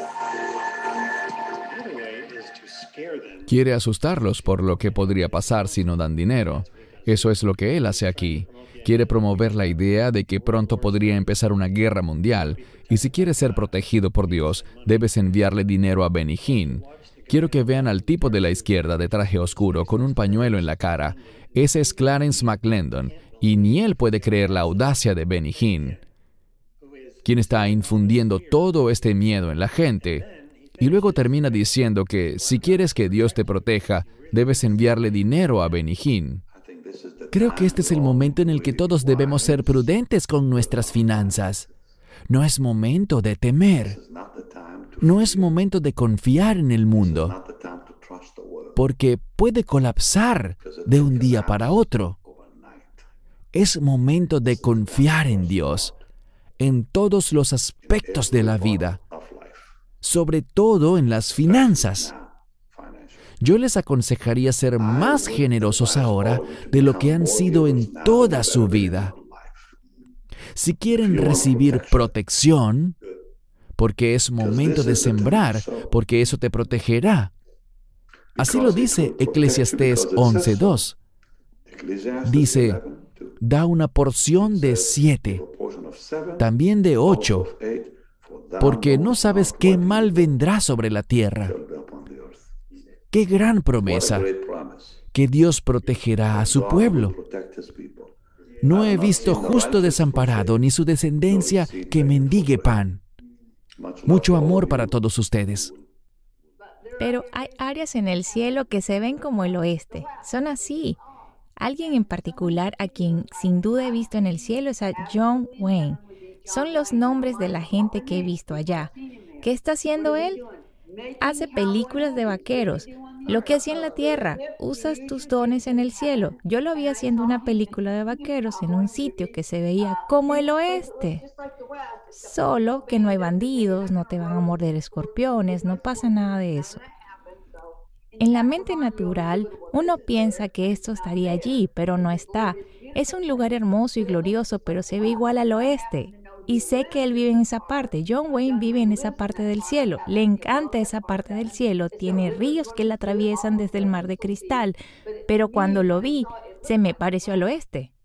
Quiere asustarlos por lo que podría pasar si no dan dinero. Eso es lo que él hace aquí. Quiere promover la idea de que pronto podría empezar una guerra mundial, y si quieres ser protegido por Dios, debes enviarle dinero a Benny Hinn. Quiero que vean al tipo de la izquierda de traje oscuro con un pañuelo en la cara. Ese es Clarence McClendon, y ni él puede creer la audacia de Benny Hinn, quien está infundiendo todo este miedo en la gente. Y luego termina diciendo que si quieres que Dios te proteja, debes enviarle dinero a Benny Hinn. Creo que este es el momento en el que todos debemos ser prudentes con nuestras finanzas. No es momento de temer. No es momento de confiar en el mundo, porque puede colapsar de un día para otro. Es momento de confiar en Dios, en todos los aspectos de la vida, sobre todo en las finanzas. Yo les aconsejaría ser más generosos ahora de lo que han sido en toda su vida. Si quieren recibir protección, porque es momento de sembrar, porque eso te protegerá. Así lo dice Eclesiastés 11:2. Dice, da una porción de 7, también de 8, porque no sabes qué mal vendrá sobre la tierra. ¡Qué gran promesa! Que Dios protegerá a su pueblo. No he visto justo desamparado, ni su descendencia que mendigue pan. Mucho amor para todos ustedes. Pero hay áreas en el cielo que se ven como el oeste. Son así. Alguien en particular a quien sin duda he visto en el cielo es a John Wayne. Son los nombres de la gente que he visto allá. ¿Qué está haciendo él? Hace películas de vaqueros. Lo que hacía en la tierra, usas tus dones en el cielo. Yo lo vi haciendo una película de vaqueros en un sitio que se veía como el oeste. Solo que no hay bandidos, no te van a morder escorpiones, no pasa nada de eso. En la mente natural, uno piensa que esto estaría allí, pero no está. Es un lugar hermoso y glorioso, pero se ve igual al oeste. Y sé que él vive en esa parte. John Wayne vive en esa parte del cielo. Le encanta esa parte del cielo. Tiene ríos que la atraviesan desde el mar de cristal. Pero cuando lo vi, se me pareció al oeste.